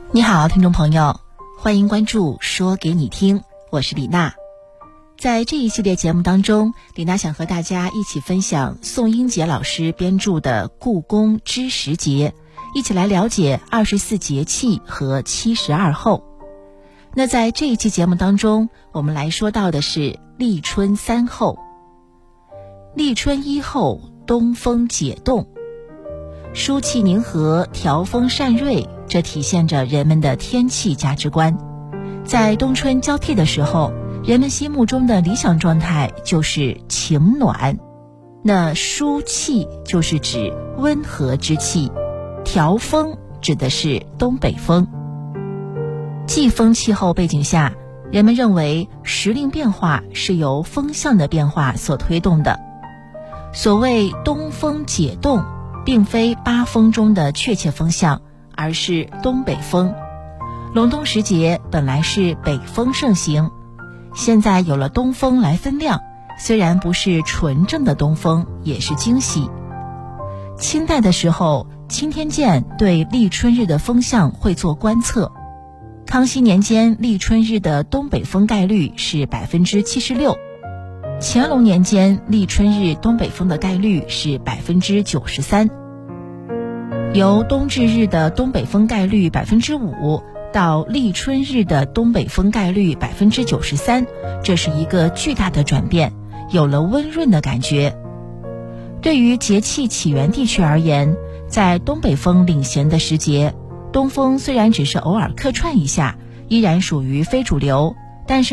你好，听众朋友，欢迎关注说给你听，我是李娜。在这一系列节目当中，李娜想和大家一起分享宋英杰老师编著的《故宫知时节》，一起来了解24节气和72候。那在这一期节目当中，我们来说到的是立春3候。立春1候，东风解冻，舒气宁和，调风善瑞，这体现着人们的天气价值观。在冬春交替的时候，人们心目中的理想状态就是晴暖。那舒气就是指温和之气，调风指的是东北风。季风气候背景下，人们认为时令变化是由风向的变化所推动的。所谓东风解冻，并非8风中的确切风向，而是东北风。隆冬时节本来是北风盛行，现在有了东风来分量，虽然不是纯正的东风，也是惊喜。清代的时候，钦天监对立春日的风向会做观测。康熙年间立春日的东北风概率是 76%， 乾隆年间立春日东北风的概率是 93%。由冬至日的东北风概率 5%到立春日的东北风概率 93%， 这是一个巨大的转变，有了温润的感觉。对于节气起源地区而言，在东北风领衔的时节，东风虽然只是偶尔客串一下，依然属于非主流，